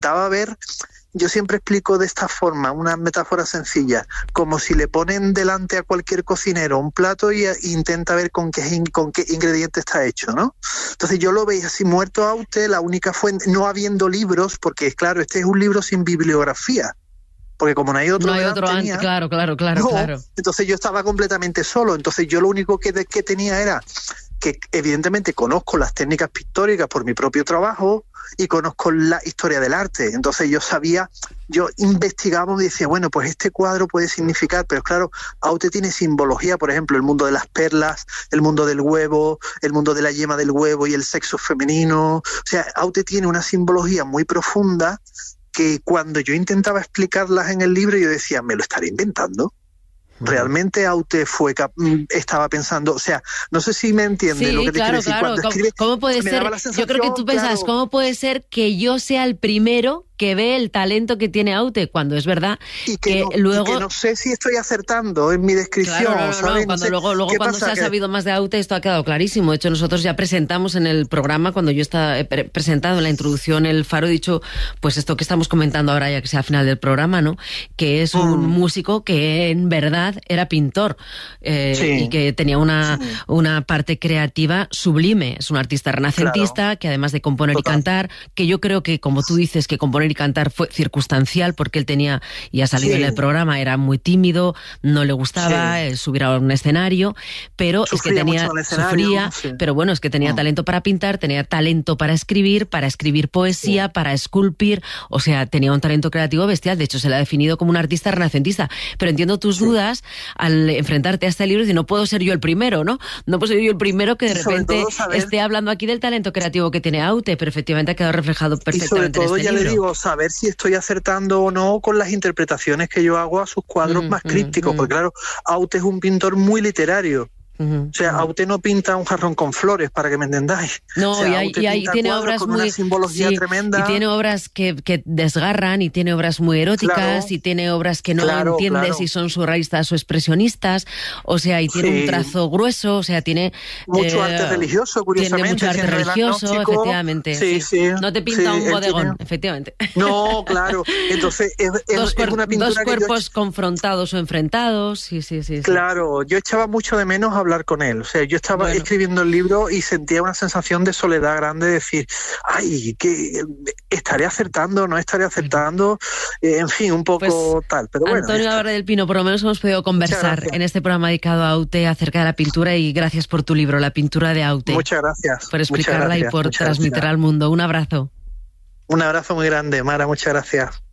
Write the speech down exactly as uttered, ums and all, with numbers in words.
intentaba ver, yo siempre explico de esta forma, una metáfora sencilla, como si le ponen delante a cualquier cocinero un plato y, e intenta ver con qué, con qué ingrediente está hecho, ¿no? Entonces yo lo veía así muerto a usted, la única fuente, no habiendo libros, porque claro, este es un libro sin bibliografía. Porque como no hay otro, no hay otro antes, claro, claro, claro, no, claro. Entonces yo estaba completamente solo. Entonces yo lo único que, de, que tenía era que evidentemente conozco las técnicas pictóricas por mi propio trabajo y conozco la historia del arte. Entonces yo sabía, yo investigaba y decía, bueno, pues este cuadro puede significar, pero claro, Aute tiene simbología, por ejemplo, el mundo de las perlas, el mundo del huevo, el mundo de la yema del huevo y el sexo femenino. O sea, Aute tiene una simbología muy profunda que cuando yo intentaba explicarlas en el libro yo decía, ¿me lo estaré inventando? Realmente Aute fue estaba pensando, o sea, no sé si me entiende sí, lo que te claro, quiero decir. Claro. Cuando ¿Cómo, escribe, ¿Cómo puede ser? Yo creo que tú pensabas, claro, ¿cómo puede ser que yo sea el primero que ve el talento que tiene Aute? Cuando es verdad y que, que no, luego... y que no sé si estoy acertando en mi descripción. Claro, no, no, ¿sabes? no, cuando no sé, luego, luego cuando se ha que... sabido más de Aute esto ha quedado clarísimo. De hecho, nosotros ya presentamos en el programa, cuando yo estaba he pre presentado en la introducción El Faro, he dicho, pues esto que estamos comentando ahora, ya que sea al final del programa, ¿no? Que es un mm. músico que en verdad era pintor. Eh, sí. Y que tenía una, sí. una parte creativa sublime. Es un artista renacentista, claro, que además de componer Total. y cantar, que yo creo que, como tú dices, que componer y cantar fue circunstancial, porque él tenía, y ha salido sí. en el programa, era muy tímido, no le gustaba sí. eh, subir a un escenario, pero sufría es que tenía, sufría, sí. pero bueno, es que tenía mm. talento para pintar, tenía talento para escribir, para escribir poesía, sí. para esculpir, o sea, tenía un talento creativo bestial. De hecho, se le ha definido como un artista renacentista. Pero entiendo tus sí. dudas al enfrentarte a este libro y decir, no puedo ser yo el primero, ¿no? No puedo ser yo el primero que de repente saber... esté hablando aquí del talento creativo que tiene Aute, pero efectivamente ha quedado reflejado perfectamente en este libro. Y sobre todo, ya libro. le digo, saber si estoy acertando o no con las interpretaciones que yo hago a sus cuadros mm, más crípticos, mm, porque claro, Aute es un pintor muy literario. Uh-huh, o sea, uh-huh. Aute no pinta un jarrón con flores, para que me entendáis. No, o sea, y, hay, y hay, tiene obras con muy... una simbología sí, tremenda. Y tiene obras que, que desgarran, y tiene obras muy eróticas, claro, y tiene obras que no claro, entiendes claro. si son surrealistas o expresionistas, o sea, y tiene sí. un trazo grueso, o sea, tiene... Mucho eh, arte religioso, curiosamente. Tiene mucho arte religioso, efectivamente. Sí, sí. sí. No te pinta sí, un bodegón, tiene... efectivamente. No, claro. Entonces, es, es, dos, es una pintura dos cuerpos yo... confrontados o enfrentados, sí, sí, sí, sí. Claro, yo echaba mucho de menos hablar con él, o sea, yo estaba bueno. escribiendo el libro y sentía una sensación de soledad grande, de decir, ay, que estaré acertando, no estaré acertando, eh, en fin, un poco pues, tal, pero bueno. Antonio Álvarez del Pino, por lo menos hemos podido conversar en este programa dedicado a Aute acerca de la pintura, y gracias por tu libro, La pintura de Aute. Muchas gracias. Por explicarla gracias, y por transmitirla al mundo. Un abrazo. Un abrazo muy grande, Mara, muchas gracias.